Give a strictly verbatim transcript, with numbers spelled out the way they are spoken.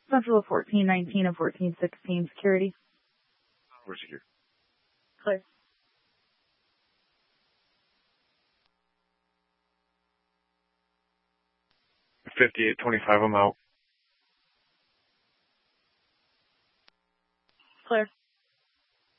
Central of fourteen nineteen and fourteen sixteen, security. We're secure. Clear. fifty-eight twenty-five, I'm out. Clear.